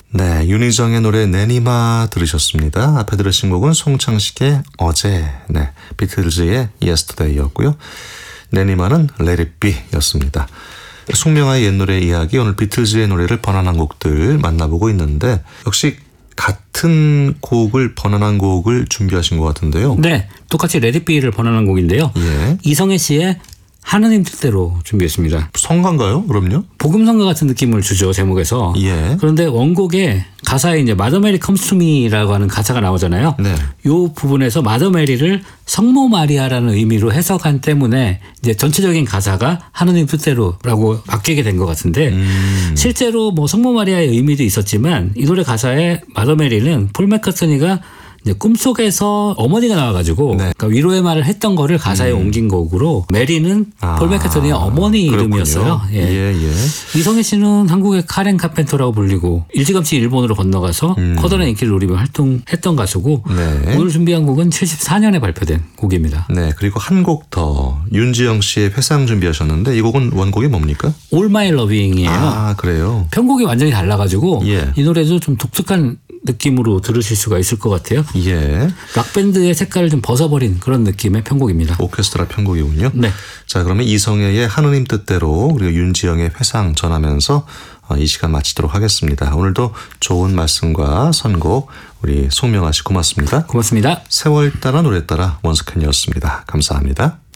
네, 윤희정의 노래 내니마 들으셨습니다. 앞에 들으신 곡은 송창식의 어제, 네, 비틀즈의 Yesterday였고요. 내니마는 Let It Be 였습니다. 숙명화의 옛 노래 이야기, 오늘 비틀즈의 노래를 번안한 곡들 만나보고 있는데 역시 같은 곡을 번안한 곡을 준비하신 것 같은데요. 네, 똑같이 Let It Be를 번안한 곡인데요. 예. 이성애 씨의 하느님 뜻대로 준비했습니다. 성가인가요? 그럼요? 복음성가 같은 느낌을 주죠, 제목에서. 예. 그런데 원곡에 가사에 이제 Mother Mary Comes to Me라고 하는 가사가 나오잖아요. 네. 이 부분에서 Mother Mary를 성모 마리아라는 의미로 해석한 때문에 이제 전체적인 가사가 하느님 뜻대로라고 바뀌게 된 것 같은데 실제로 뭐 성모 마리아의 의미도 있었지만 이 노래 가사에 Mother Mary는 폴 맥카트니가 이제 꿈속에서 어머니가 나와가지고 네. 그러니까 위로의 말을 했던 거를 가사에 옮긴 곡으로 메리는 폴 맥카트니의 어머니 이름이었어요. 예. 예, 예. 이성애 씨는 한국의 카렌 카펜터라고 불리고 일찌감치 일본으로 건너가서 커다란 인기를 누리며 활동했던 가수고 네. 오늘 준비한 곡은 74년에 발표된 곡입니다. 네, 그리고 한 곡 더 윤지영 씨의 회상 준비하셨는데 이 곡은 원곡이 뭡니까? All My Loving이에요. 아, 그래요? 편곡이 완전히 달라가지고 예. 이 노래도 좀 독특한 느낌으로 들으실 수가 있을 것 같아요. 예. 락밴드의 색깔을 좀 벗어버린 그런 느낌의 편곡입니다. 오케스트라 편곡이군요. 네. 자, 그러면 이성애의 하느님 뜻대로 그리고 윤지영의 회상 전하면서 이 시간 마치도록 하겠습니다. 오늘도 좋은 말씀과 선곡 우리 송명아 씨 고맙습니다. 고맙습니다. 세월 따라 노래 따라 원석현이었습니다. 감사합니다.